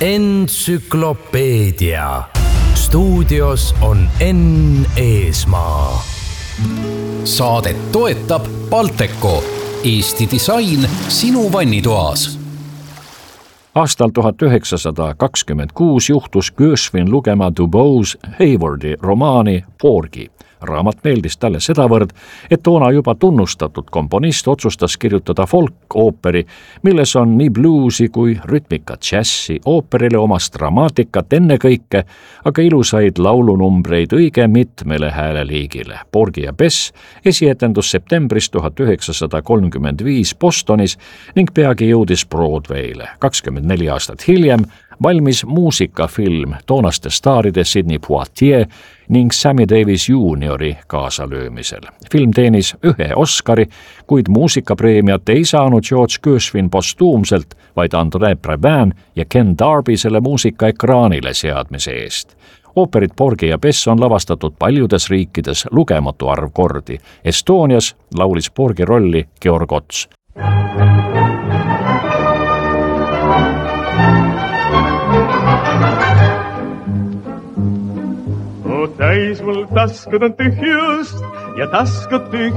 Entsüklopeedia. Stuudios on Enn Eesmaa. Saadet toetab Balteco, Eesti disain sinu vannitoas. Aastal 1926 juhtus Gershwin lugema Dubois Haywardi romaani Porgy. Raamat meeldis talle sedavõrd, et toona juba tunnustatud komponist otsustas kirjutada folk-ooperi, milles on nii bluusi kui rütmikat džässi, ooperile omast dramaatikat ennekõike, aga ilusaid laulunumbreid õige mitmele hääleliigile. Porgy ja Bess esietendus septembris 1935 Bostonis ning peagi jõudis Broadway'le. 24 aastat hiljem valmis muusikafilm toonaste staaride Sidney Poitier ning Sammy Davis Juniori kaasalöömisel. Film teenis 1 Oscari, kuid muusikapreemiat ei saanud George Gershwin postuumselt, vaid André Previn ja Ken Darby selle muusika ekraanile seadmise eest. Ooperit Porgy ja Bess on lavastatud paljudes riikides lugematu arv kordi. Estonias laulis Porgy rolli Georg Ots. Täis mul taskud on tühjust ja taskud tühjust.